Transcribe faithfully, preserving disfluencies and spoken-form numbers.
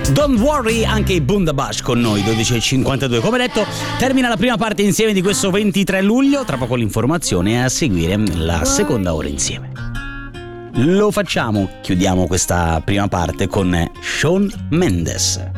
Don't worry, anche i Bundabash con noi, dodici e cinquantadue. Come detto, termina la prima parte insieme di questo ventitré luglio. Tra poco l'informazione e a seguire la seconda ora insieme. Lo facciamo, chiudiamo questa prima parte con Shawn Mendes.